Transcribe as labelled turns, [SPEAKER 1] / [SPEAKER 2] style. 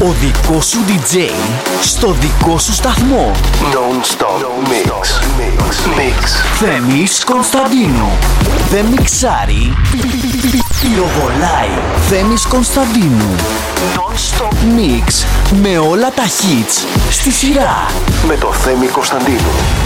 [SPEAKER 1] Ο δικός σου DJ στο δικό σου σταθμό.
[SPEAKER 2] Non-stop mix.
[SPEAKER 1] Θέμης Κωνσταντίνου. Δεν μιξάρει, πυροβολάει. Θέμης Κωνσταντίνου. Non-stop mix με όλα τα hits στη σειρά.
[SPEAKER 2] Με το Θέμη Κωνσταντίνου.